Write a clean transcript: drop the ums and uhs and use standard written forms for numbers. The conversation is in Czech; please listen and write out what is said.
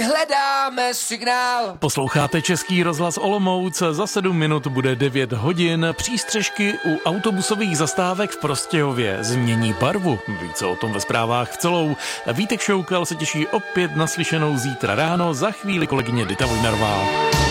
hledáme signál. Posloucháte Český rozhlas Olomouc, za 7 minut bude 9 hodin. Přístřežky u autobusových zastávek v Prostějově změní barvu. Více o tom ve zprávách v celou. Vítek Šoukal se těší opět na slyšenou zítra ráno, za chvíli kolegyně Dita Vojnarová.